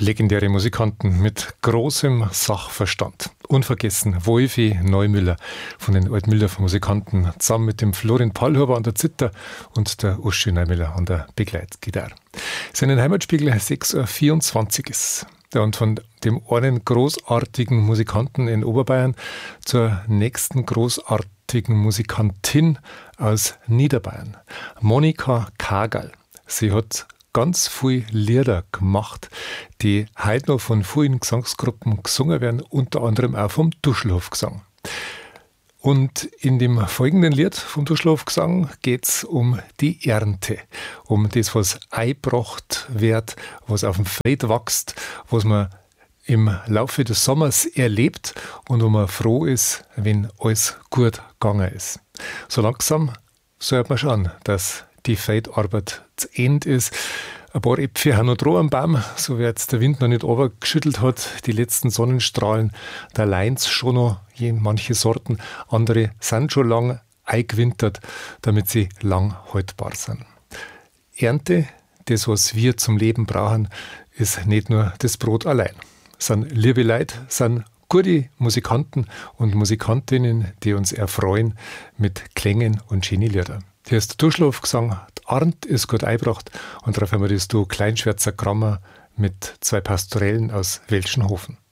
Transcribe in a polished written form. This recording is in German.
Legendäre Musikanten mit großem Sachverstand. Unvergessen Wolfi Neumüller von den Altmühlder Musikanten zusammen mit dem Florian Pallhuber an der Zither und der Uschi Neumüller an der Begleitgitarre. Seinen Heimatspiegel 6.24 Uhr ist. Und von dem einen großartigen Musikanten in Oberbayern zur nächsten großartigen Musikantin aus Niederbayern, Monika Kagerl. Sie hat ganz viele Lieder gemacht, die heute noch von vielen Gesangsgruppen gesungen werden, unter anderem auch vom Duschelhofgesang. Und in dem folgenden Lied vom Duschelhofgesang geht es um die Ernte, um das, was eingebracht wird, was auf dem Feld wächst, was man im Laufe des Sommers erlebt und wo man froh ist, wenn alles gut gegangen ist. So langsam sollte man schauen, dass die Feldarbeit zu Ende ist. Ein paar Äpfel haben noch dran am Baum, so wie jetzt der Wind noch nicht runtergeschüttelt hat. Die letzten Sonnenstrahlen, da leint's schon noch manche Sorten. Andere sind schon lang eingewintert, damit sie lang haltbar sind. Ernte, das, was wir zum Leben brauchen, ist nicht nur das Brot allein. Es sind liebe Leute, sind gute Musikanten und Musikantinnen, die uns erfreuen mit Klängen und schönen Liedern. Hier ist der Duschelhofgesang, Arndt ist gut eingebracht und darauf haben wir das Duo Kleinschwärzer Grammer mit zwei Pastorellen aus Welschenhofen.